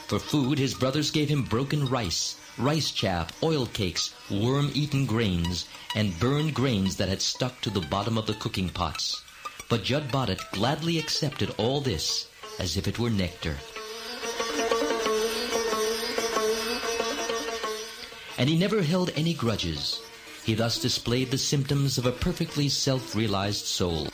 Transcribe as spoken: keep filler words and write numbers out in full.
For food, his brothers gave him broken rice, rice chaff, oil cakes, worm-eaten grains, and burned grains that had stuck to the bottom of the cooking pots. But Jud Bonnet gladly accepted all this as if it were nectar. And he never held any grudges. He thus displayed the symptoms of a perfectly self-realized soul.